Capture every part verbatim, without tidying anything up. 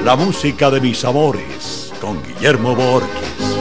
La música de mis amores, con Guillermo Borges.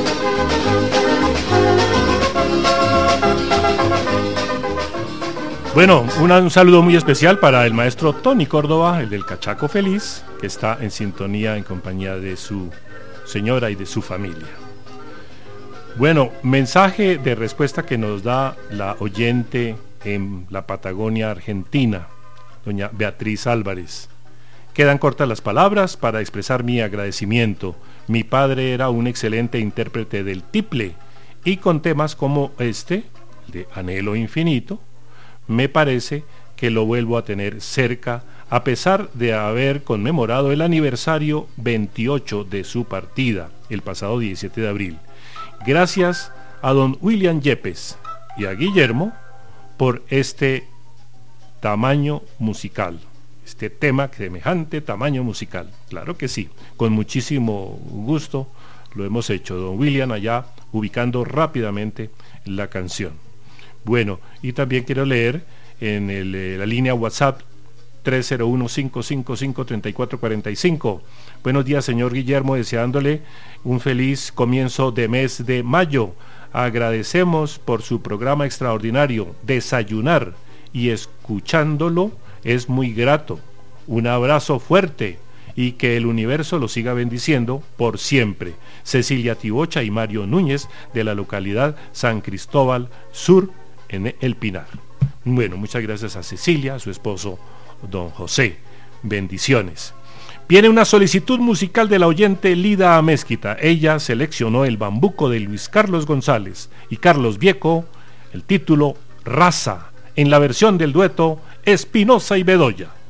Bueno, una, un saludo muy especial para el maestro Tony Córdoba, el del Cachaco Feliz, que está en sintonía en compañía de su señora y de su familia. Bueno, mensaje de respuesta que nos da la oyente en la Patagonia Argentina, doña Beatriz Álvarez. Quedan cortas las palabras para expresar mi agradecimiento. Mi padre era un excelente intérprete del tiple y con temas como este, de Anhelo Infinito, me parece que lo vuelvo a tener cerca a pesar de haber conmemorado el aniversario veintiocho de su partida el pasado diecisiete de abril. Gracias a don William Yepes y a Guillermo por este tamaño musical, este tema, semejante tamaño musical. Claro que sí, con muchísimo gusto lo hemos hecho, don William allá ubicando rápidamente la canción. Bueno, y también quiero leer en el, eh, la línea WhatsApp tres cero uno, cinco cinco cinco, tres cuatro cuatro cinco. Buenos días, señor Guillermo, deseándole un feliz comienzo de mes de mayo. Agradecemos por su programa extraordinario. Desayunar y escuchándolo es muy grato. Un abrazo fuerte y que el universo lo siga bendiciendo por siempre. Cecilia Tibocha y Mario Núñez, de la localidad San Cristóbal Sur, en El Pinar. Bueno, muchas gracias a Cecilia, a su esposo don José. Bendiciones. Viene una solicitud musical de la oyente Lida Amezquita. Ella seleccionó el bambuco de Luis Carlos González y Carlos Vieco, el título Raza, en la versión del dueto Espinosa y Bedoya.